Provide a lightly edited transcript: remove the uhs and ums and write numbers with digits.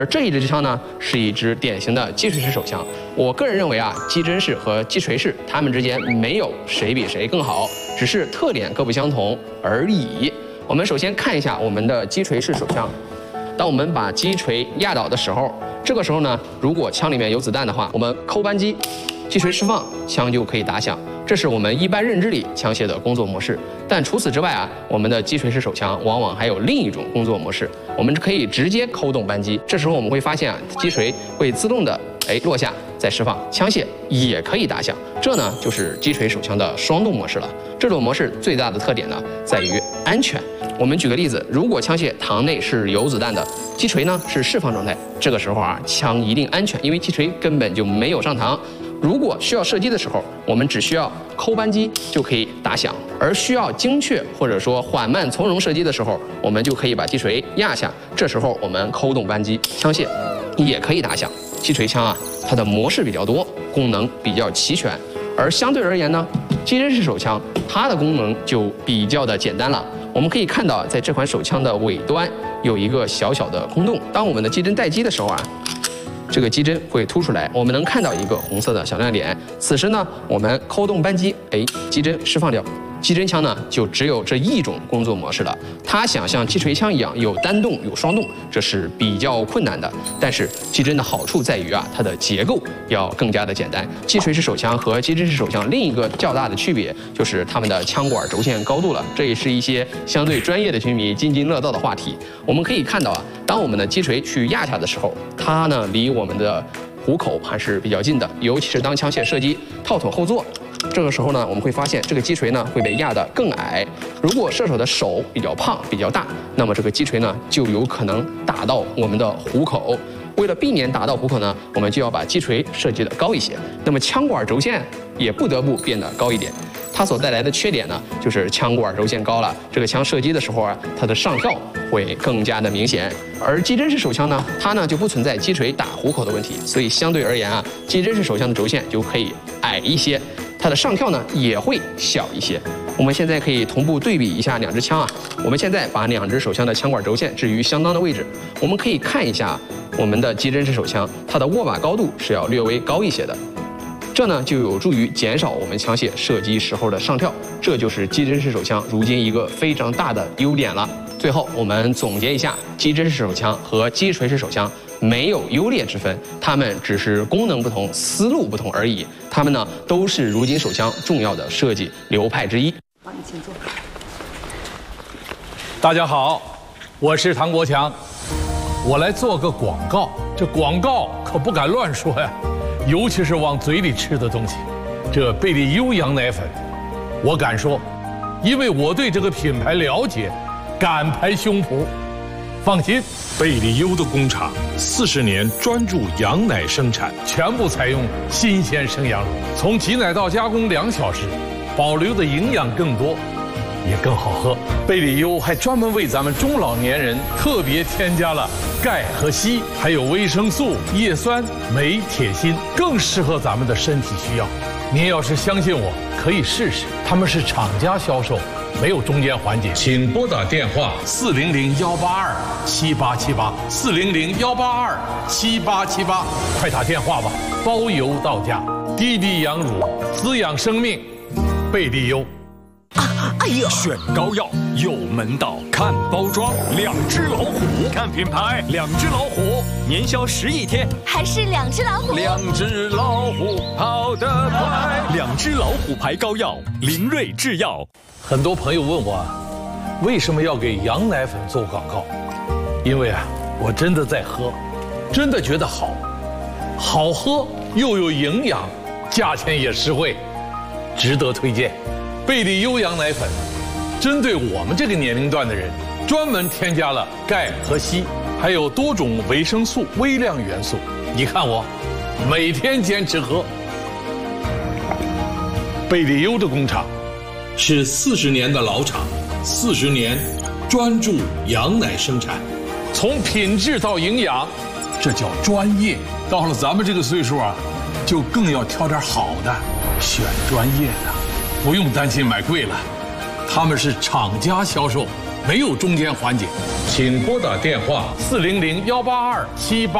而这一支枪呢，是一支典型的击锤式手枪。我个人认为啊，击针式和击锤式它们之间没有谁比谁更好，只是特点各不相同而已。我们首先看一下我们的击锤式手枪。当我们把击锤压倒的时候，这个时候呢，如果枪里面有子弹的话，我们扣扳机，击锤释放，枪就可以打响。这是我们一般认知里枪械的工作模式。但除此之外啊，我们的击锤式手枪往往还有另一种工作模式，我们可以直接扣动扳机。这时候我们会发现啊，击锤会自动的落下再释放，枪械也可以打响。这呢就是击锤手枪的双动模式了。这种模式最大的特点呢在于安全。我们举个例子，如果枪械膛内是有子弹的，击锤呢是释放状态，这个时候啊，枪一定安全，因为击锤根本就没有上膛。如果需要射击的时候，我们只需要扣扳机就可以打响；而需要精确或者说缓慢从容射击的时候，我们就可以把击锤压下。这时候我们扣动扳机，枪械也可以打响。击锤枪啊，它的模式比较多，功能比较齐全。而相对而言呢，击针式手枪它的功能就比较的简单了。我们可以看到，在这款手枪的尾端有一个小小的空洞。当我们的击针待机的时候啊，这个击针会凸出来，我们能看到一个红色的小亮点。此时呢，我们扣动扳机，击针释放掉。击针枪呢，就只有这一种工作模式了。它想像击锤枪一样有单动有双动，这是比较困难的。但是击针的好处在于啊，它的结构要更加的简单。击锤式手枪和击针式手枪另一个较大的区别就是它们的枪管轴线高度了。这也是一些相对专业的军迷津津乐道的话题。我们可以看到啊，当我们的击锤去压下的时候，它呢离我们的虎口还是比较近的，尤其是当枪械射击套筒后座。这个时候呢，我们会发现这个击锤呢会被压得更矮。如果射手的手比较胖、比较大，那么这个击锤呢就有可能打到我们的虎口。为了避免打到虎口呢，我们就要把击锤设计的高一些。那么枪管轴线也不得不变得高一点。它所带来的缺点呢，就是枪管轴线高了，这个枪射击的时候啊，它的上跳会更加的明显。而击针式手枪呢，它呢就不存在击锤打虎口的问题，所以相对而言啊，击针式手枪的轴线就可以矮一些。它的上跳呢也会小一些。我们现在可以同步对比一下两支枪啊。我们现在把两支手枪的枪管轴线置于相当的位置，我们可以看一下我们的击针式手枪，它的握把高度是要略微高一些的。这呢就有助于减少我们枪械射击时候的上跳，这就是击针式手枪如今一个非常大的优点了。最后我们总结一下，击针式手枪和击锤式手枪没有优劣之分，它们只是功能不同、思路不同而已。它们呢都是如今手枪重要的设计流派之一。 好，你请坐。 大家好，我是唐国强，我来做个广告。这广告可不敢乱说呀，尤其是往嘴里吃的东西。这贝利优羊奶粉，我敢说，因为我对这个品牌了解，敢拍胸脯。放心， 贝利优的工厂40年专注羊奶生产， 全部采用新鲜生羊乳，从挤奶到加工2小时，保留的营养更多，也更好喝。贝利优还专门为咱们中老年人特别添加了钙和硒，还有维生素、叶酸、镁、铁、锌，更适合咱们的身体需要。您要是相信我，可以试试。他们是厂家销售，没有中间环节。 请拨打电话 400-182-7878，400-182-7878，快打电话吧，包邮到家。滴滴羊乳，滋养生命，贝利优。 哎呦， 选膏药有门道，看包装2只老虎，看品牌2只老虎，年销10亿天， 还是2只老虎 ，2只老虎跑得快，2只老虎牌膏药，林瑞制药。 很多朋友问我，为什么要给羊奶粉做广告？因为啊，我真的在喝，真的觉得好，好喝又有营养，价钱也实惠，值得推荐。贝利优羊奶粉，针对我们这个年龄段的人，专门添加了钙和硒，还有多种维生素、微量元素。你看我，每天坚持喝。贝利优的工厂是40年的老厂，40年专注羊奶生产，从品质到营养，这叫专业。到了咱们这个岁数啊，就更要挑点好的，选专业的。不用担心买贵了，他们是厂家销售， 没有中间环节。 请拨打电话 400-182-78。